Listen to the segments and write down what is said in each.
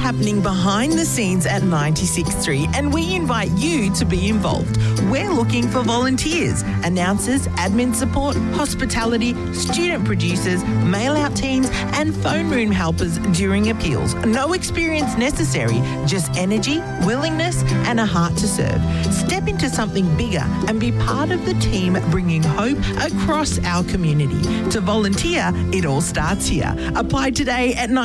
happening behind the scenes at 96.3 and we invite you to be involved. We're looking for volunteers, announcers, admin support, hospitality, student producers, mail-out teams and phone room helpers during appeals. No experience necessary, just energy, willingness and a heart to serve. Step into something bigger and be part of the team bringing hope across our community. To volunteer, it all starts here. Apply today at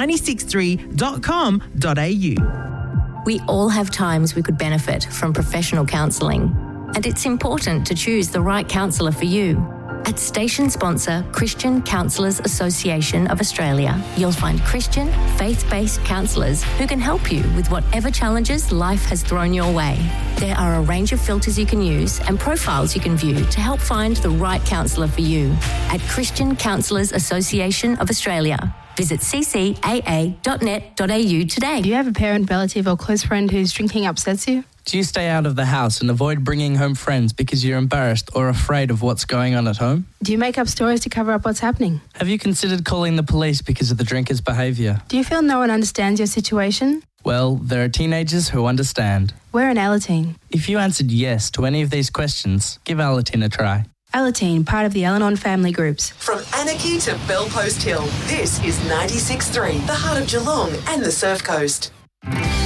963.com.au. We all have times we could benefit from professional counselling, and it's important to choose the right counsellor for you. At station sponsor Christian Counsellors Association of Australia, you'll find Christian, faith-based counsellors who can help you with whatever challenges life has thrown your way. There are a range of filters you can use and profiles you can view to help find the right counsellor for you. At Christian Counsellors Association of Australia, visit ccaa.net.au today. Do you have a parent, relative or close friend whose drinking upsets you? Do you stay out of the house and avoid bringing home friends because you're embarrassed or afraid of what's going on at home? Do you make up stories to cover up what's happening? Have you considered calling the police because of the drinker's behaviour? Do you feel no one understands your situation? Well, there are teenagers who understand. We're an Alateen. If you answered yes to any of these questions, give Alateen a try. Alateen, part of the Al-Anon family groups. From Anakie to Bellpost Hill, this is 96.3, the heart of Geelong and the Surf Coast.